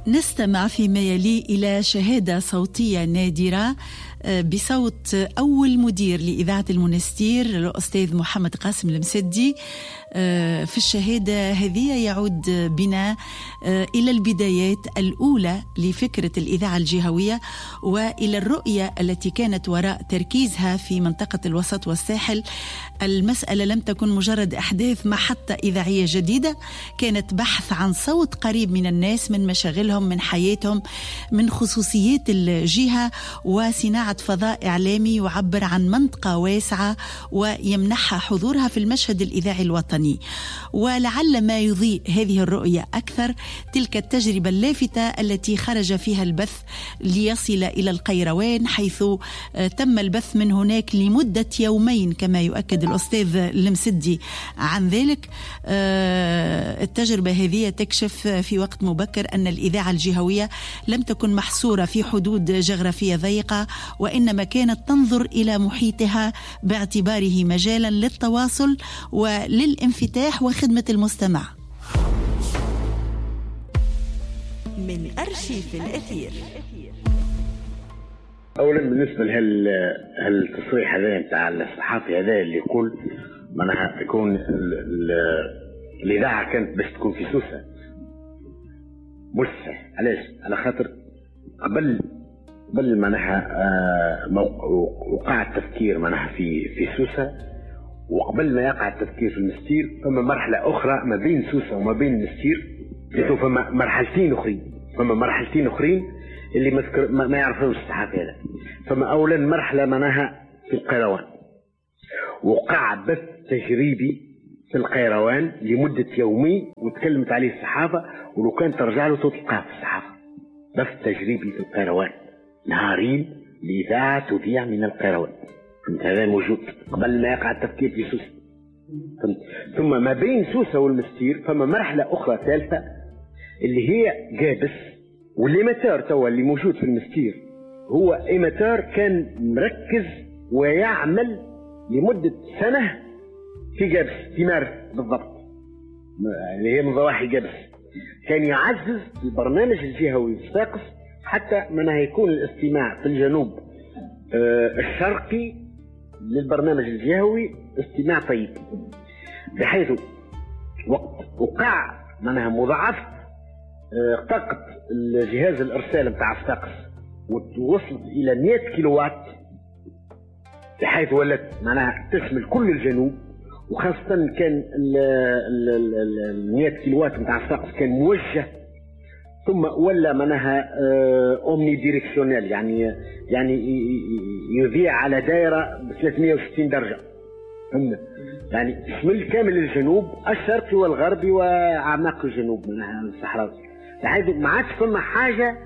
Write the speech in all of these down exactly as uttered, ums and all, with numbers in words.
نستمع فيما يلي إلى شهادة صوتية نادرة بصوت أول مدير لإذاعة المنستير الأستاذ محمد قاسم المسدي. في الشهادة هذه يعود بنا إلى البدايات الأولى لفكرة الإذاعة الجهوية وإلى الرؤية التي كانت وراء تركيزها في منطقة الوسط والساحل. المسألة لم تكن مجرد أحداث محطة إذاعية جديدة، كانت بحث عن صوت قريب من الناس، من مشاغلهم، من حياتهم، من خصوصيات الجهة، وصناعة فضاء إعلامي يعبر عن منطقة واسعة ويمنحها حضورها في المشهد الإذاعي الوطني. ولعل ما يضيء هذه الرؤية أكثر تلك التجربة اللافتة التي خرج فيها البث ليصل إلى القيروان، حيث تم البث من هناك لمدة يومين كما يؤكد الأستاذ المسدي عن ذلك. التجربة هذه تكشف في وقت مبكر أن الإذاعة الجهوية لم تكن محصورة في حدود جغرافية ضيقة، وإنما كانت تنظر إلى محيطها باعتباره مجالا للتواصل وللانفتاح وخدمة المستمع. من أرشيف الأثير. أولا بالنسبة لهالتصريح هذا نتاع الصحافي هذا اللي يقول معناها يكون الإذاعة كانت باش تكون في سوسة، مش صحيح. علاش؟ على خاطر قبل قبل معناها وقع التفكير معناها في في سوسة، وقبل ما يقع التفكير في المستير فما مرحلة أخرى ما بين سوسة وما بين المستير، فما مرحلتين أخرين فما مرحلتين أخرين اللي مذكر ما يعرفوش الصحافة هذا. فما أولا مرحلة معناها في القيروان، وقع بث تجريبي في القيروان لمدة يومين وتكلمت عليه الصحافة، ولو كان ترجع له تلقاه في الصحافة. بث تجريبي في القيروان نهارين لإذاعة تذيع من القيروان، هذا موجود قبل ما يقع التفكير في سوسة. ثم ما بين سوسة والمستير فما مرحلة أخرى ثالثة اللي هي جابس. والإيماتور توا اللي موجود في المستير هو إيماتور كان مركز ويعمل لمدة سنة في جابس، في مارس بالضبط، اللي هي من ضواحي جابس. كان يعزز البرنامج الجهوي الساقس حتى منها يكون الاستماع في الجنوب آه الشرقي للبرنامج الجهوي استماع طيب، بحيث وقت وقع منها مضاعفة آه طاقة الجهاز الإرسال متاع الساقس ووصلت إلى مئة كيلووات، بحيث ولت معناها تشمل كل الجنوب، وخاصة كان ال مئة كيلووات متاع الساقس كان موجه، ثم ولا معناها اومني ديريكسيونيل، يعني يعني يذيع على دائره ب ثلاثمئة وستين درجه، فهمنا؟ يعني تشمل كامل الجنوب الشرقي والغربي واعماق الجنوب معناها الصحراوي، بحيث ما عادش فما حاجه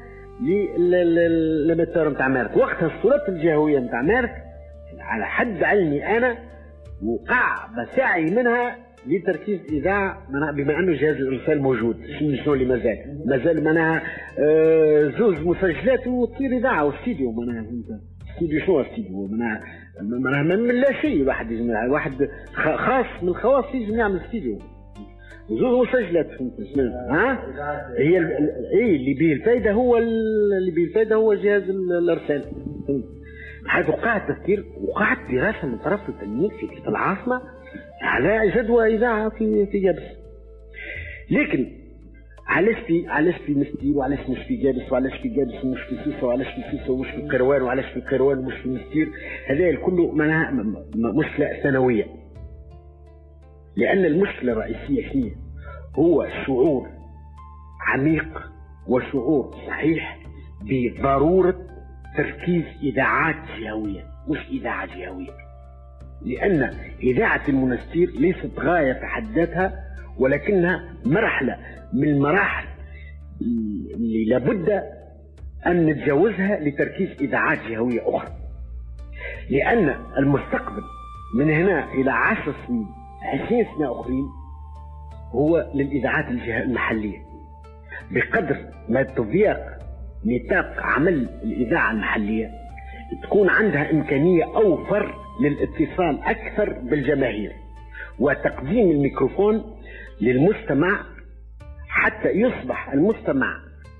للمتر نتاع مارك. وقتها الصورات الجهويه نتاع مارك على حد علمي انا وقع مساعي منها لتركيز إذاعة بما أنه جهاز الإرسال موجود. شنو اللي مازال؟ مازال معناها آه زوز مسجلات وتصير إذاعة واستديو، معناها استديو شنو استديو؟ معناها معناها من لا شيء واحد يجمع، واحد خاص من الخواص يجمع يعمل استديو وزوز مسجلات، فهمت؟ ها؟ هي اي اللي به الفائدة هو اللي به الفائدة هو جهاز الإرسال. حيث وقع التفكير، وقعت دراسة من طرف التلميذ في العاصمة على جدوى إذاعة في في جابس. لكن علاش في علاش في مستير وعلاش مش في جابس، وعلاش في جابس ومش في سوسة، وعلاش في سوسة ومش في القيروان، وعلاش في القيروان ومش في مستير؟ هذا كله معناها مشكلة ثانوية. لأن المشكلة الرئيسية هي هو شعور عميق وشعور صحيح بضرورة تركيز إذاعات جهوية، مش إذاعة جهوية. لأن إذاعة المنستير ليست غاية في حد ذاتها، ولكنها مرحلة من المراحل اللي لابد أن نتجاوزها لتركيز إذاعات جهوية أخرى. لأن المستقبل من هنا إلى عشر سنين عشرين سنة أخرين هو للإذاعات المحلية، بقدر ما تضيق نطاق عمل الإذاعة المحلية تكون عندها إمكانية أوفر للاتصال أكثر بالجماهير وتقديم الميكروفون للمستمع، حتى يصبح المستمع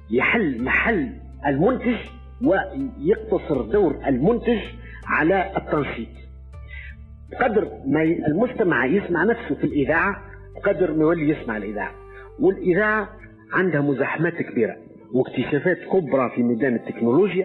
يحل محل المنتج ويقتصر دور المنتج على التنشيط. قدر ما المستمع يسمع نفسه في الإذاعة قدر ما يولي يسمع الإذاعة. والإذاعة عندها مزاحمات كبيرة واكتشافات كبرى في ميدان التكنولوجيا،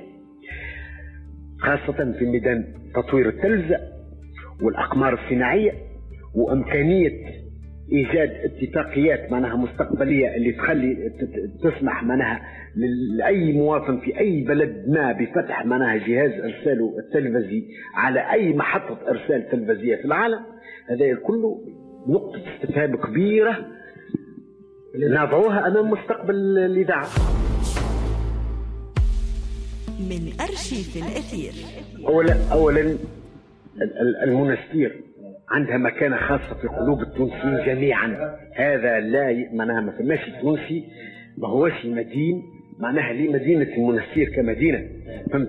خاصة في ميدان تطوير التلفزة والأقمار الصناعية، وإمكانية إيجاد اتفاقيات معناها مستقبلية اللي تخلي تسمح معناها لأي مواطن في أي بلد ما بفتح معناها جهاز إرساله التلفزي على أي محطة إرسال تلفزية في العالم. هذا كله نقطة استفهام كبيرة نضعوها أمام مستقبل الإذاعة. من أرشيف الأثير. أولا أولا المنستير عندها مكانة خاصة في قلوب التونسيين جميعا. هذا لا معناها ما فماش تونسي ما هوش مدين معناها لي مدينة المنستير كمدينة، فهمت؟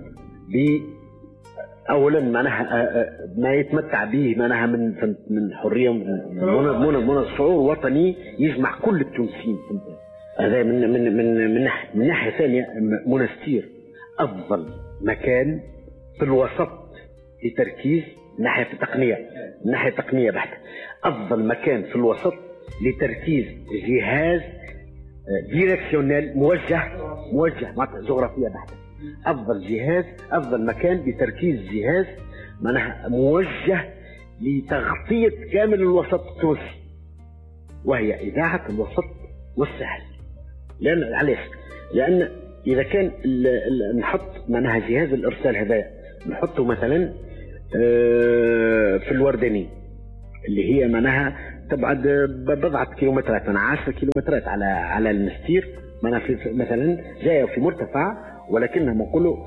اولا معناها ما يتمتع به معناها من من حريه من من شعور وطني يجمع كل التونسيين. هذا من من من من ناحيه من ناحيه ثانيه منستير افضل مكان في الوسط لتركيز من ناحيه التقنيه من ناحيه تقنيه بحته، افضل مكان في الوسط لتركيز جهاز ديريكسيونيل موجه موجه جغرافيه بحته. افضل جهاز افضل مكان لتركيز جهاز معناها موجه لتغطيه كامل الوسط التونسي، وهي اذاعه الوسط والساحل. لان علاش؟ لان اذا كان ال ال نحط معناها جهاز الارسال هذا نحطه مثلا في الورداني اللي هي معناها تبعد بضعه كيلومترات من عشرة كيلومترات على على المستير، معناها مثلا جايه في مرتفع ولكنهم يقولوا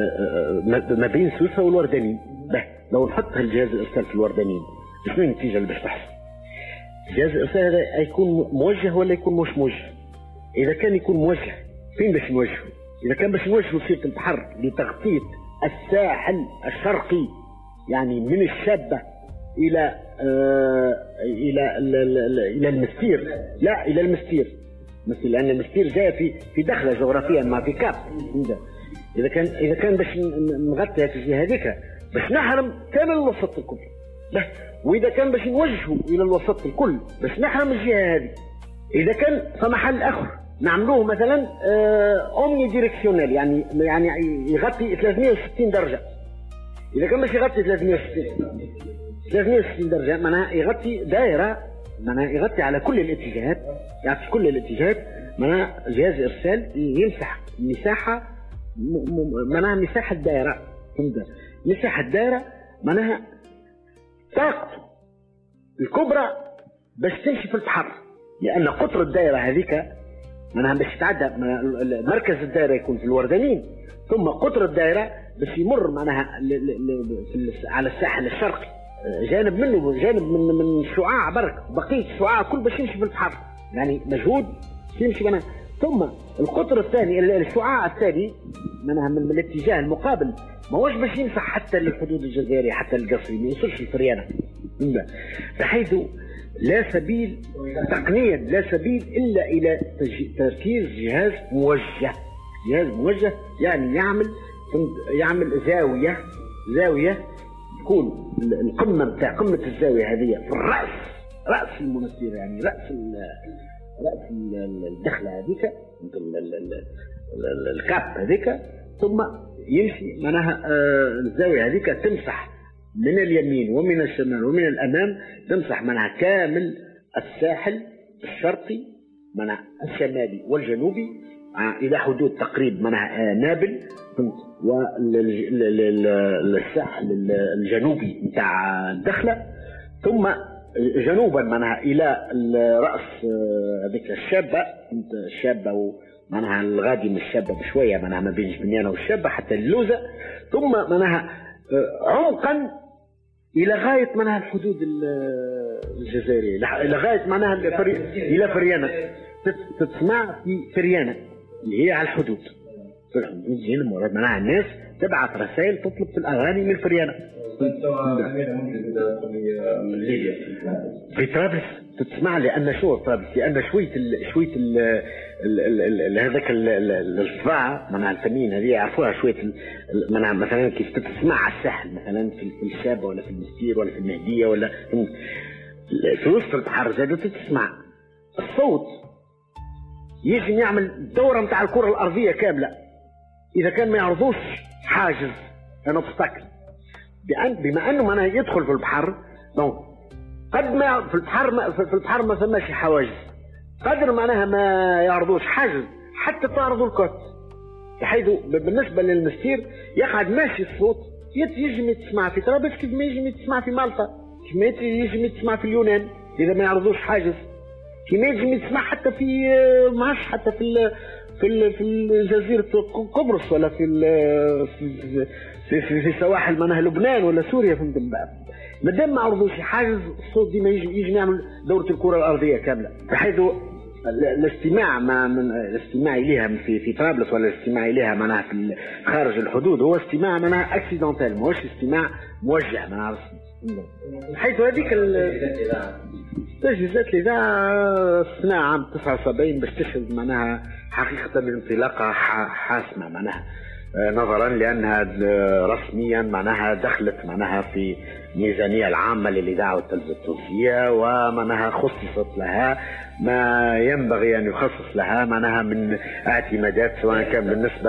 ما بين سوسه والوردانيين. لو نحط الجهاز الارسال في الوردانيين شنو النتيجه اللي باش تحصل؟ جهاز الارسال هذا يكون موجه ولا يكون مش موجه؟ اذا كان يكون موجه فين باش نوجهه؟ اذا كان باش نوجهه في البحر لتغطيه الساحل الشرقي، يعني من الشابه الى آه الى الى المستير، لا الى المستير مثل لان المستير جايه في في دخله جغرافيا ما في كاب. اذا كان اذا كان باش نغطي هذه الجهه هذيك باش نحرم كامل الوسط الكل، واذا كان باش نوجهوا الى الوسط الكل باش نحرم الجهه هذه. اذا كان فمحل اخر نعملوه مثلا اومني ديريكسيونيل، يعني يعني يغطي ثلاثمئة وستين درجه. اذا كان باش يغطي ثلاثمئة وستين درجه معناها يغطي دائره، معناها يغطي على كل الاتجاهات، يعني في كل الاتجاهات معناها جهاز ارسال يمسح مساحه معناها مساحه الدائره، فهمت؟ مساحه الدائره معناها طاقته الكبرى باش تمشي في البحر، لان قطر الدائره هذيك معناها باش تتعدى مركز الدائره يكون في الوردانيين، ثم قطر الدائره باش يمر معناها على الساحل الشرقي جانب منه جانب من من الشعاع برك، بقيه الشعاع كل باش يمشي في البحر، يعني مجهود يمشي معناها. ثم القطر الثاني الشعاع الثاني معناها من الاتجاه المقابل ما هوش باش يمسح حتى للحدود الجزائريه حتى القصري، ما يوصلش الفريانه، بحيث لا سبيل تقنيا لا سبيل الا الى تركيز جهاز موجه. جهاز موجه يعني يعمل يعمل زاويه زاويه تكون القمه بتاع قمه الزاويه هذه في الراس، راس المنستير، يعني راس راس الدخله هذيك الكاب هذيك، ثم يمشي معناها الزاويه هذيك تمسح من اليمين ومن الشمال ومن الامام، تمسح معناها كامل الساحل الشرقي معناها الشمالي والجنوبي الى حدود تقريب معناها نابل، فهمت؟ والساحل الجنوبي نتاع الدخله، ثم جنوبا معناها الى راس هذيك الشابه، فهمت؟ الشابه معناها الغادي من الشابه بشويه معناها ما بين جبنيانه والشابه حتى اللوزه، ثم معناها عمقا الى غايه معناها الحدود الجزائريه، الى غايه معناها الى فريانه، تسمع في فريانه اللي هي على الحدود. في الحدود هنا معناها الناس تبعث رسائل تطلب في الاغاني من فريانه، من ليبيا في طرابلس تسمع لأن شو طرابلس لأن شوية ال شوية ال ال هذاك الصباع معناها الفنيين هذه يعرفوها شوية معناها مثلا كيف تسمع على الساحل مثلا في الشابة ولا في المستير ولا في المهدية ولا في وسط البحر زادت تسمع الصوت يجي يعمل دورة متاع الكرة الأرضية كاملة إذا كان ما يعرضوش حاجز أنا obstacle بما أنه معناها يدخل في البحر قد ما في البحر ما في البحر ما ثماش حواجز قدر معناها ما يعرضوش حاجز حتى تعرضوا الكوت بحيث بالنسبة للمستير يقعد ماشي الصوت يجي تسمع في طرابلس كيف ما يجي تسمع في مالطا كيف ما يجي تسمع في اليونان إذا ما يعرضوش حاجز كيف ما يجي تسمع حتى في معش حتى في في في جزيرة قبرص ولا في في في, في, في سواحل معناها لبنان ولا سوريا فهمت ما دام ما عرضوش حاجز الصوت ديما يجي يجي نعمل دورة الكرة الأرضية كاملة بحيث الاستماع مع من الاستماع إليها في في طرابلس ولا الاستماع إليها معناها في خارج الحدود هو استماع معناها اكسيدونتال ماهوش استماع موجه معناها حيث هذيك تجهيزات الإذاعة سنة عام تسعة وسبعين باش تشهد معناها حقيقة الانطلاقة حاسمة معناها نظرا لأنها رسميا معناها دخلت معناها في الميزانية العامة للإذاعة والتلفزيون التونسية ومعناها خصصت لها ما ينبغي أن يخصص لها معناها من اعتمادات سواء كان بالنسبة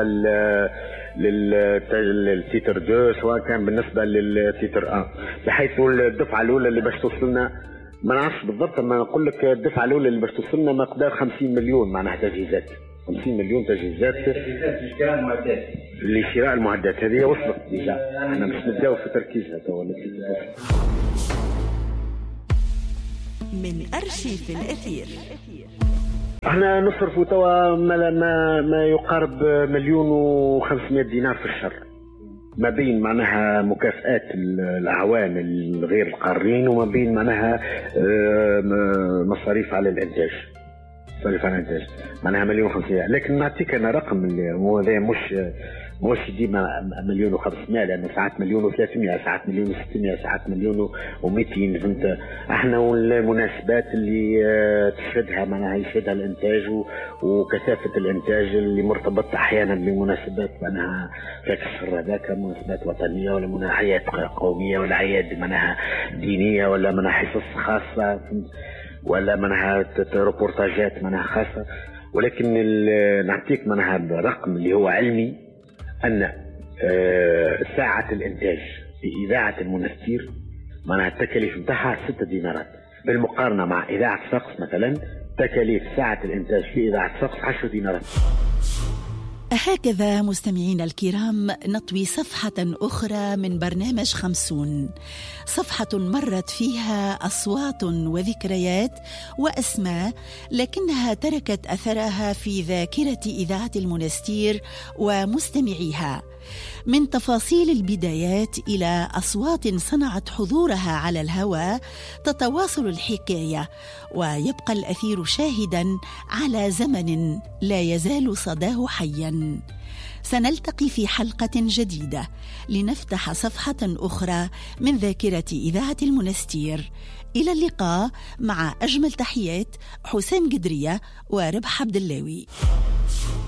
للتيتر دو سواء كان بالنسبة للتيتر ان بحيث الدفعة الأولى اللي باش توصلنا ما نعرفش بالضبط ما نقول لك الدفعة الأولى اللي باش توصلنا مقدار خمسين مليون معناها تجهيزات خمسين مليون تجهيزات لشراء المعدات لشراء المعدات هذه وصلت ديجا احنا مش نبداو في تركيزها تو من أرشيف الأثير احنا نصرف توا ما, ما, ما يقارب مليون وخمسمائة دينار في الشهر ما بين معناها مكافآت الأعوان الغير القارين وما بين معناها مصاريف على الإنتاج مصاريف على الإنتاج معناها مليون وخمسمائة لكن نعطيك أنا رقم اللي هو مش مش ديما مليون وخمسمائة لأنه ساعات مليون وثلاثمائة ساعات مليون وستمائة ساعات مليون ومئتين فهمت احنا والمناسبات اللي تشهدها معناها يشهدها الانتاج وكثافة الانتاج اللي مرتبط احيانا بمناسبات معناها كاس الشهر هذاك مناسبات وطنية ولا اعياد قومية ولا اعياد معناها دينية ولا معناها حصص خاصة ولا معناها روبورتاجات معناها خاصة ولكن نعطيك معناها الرقم اللي هو علمي أن ساعة الإنتاج في إذاعة المنستير معناها التكاليف نتاعها ستة دينارات بالمقارنة مع إذاعة صقس مثلا تكاليف ساعة الإنتاج في إذاعة صقس عشر دينارات. هكذا مستمعينا الكرام نطوي صفحة أخرى من برنامج خمسون، صفحة مرت فيها أصوات وذكريات وأسماء لكنها تركت أثرها في ذاكرة إذاعة المنستير ومستمعيها، من تفاصيل البدايات إلى أصوات صنعت حضورها على الهواء تتواصل الحكاية ويبقى الأثير شاهداً على زمن لا يزال صداه حياً. سنلتقي في حلقة جديدة لنفتح صفحة أخرى من ذاكرة إذاعة المنستير. إلى اللقاء مع أجمل تحيات حسام قدرية وربح عبد اللاوي.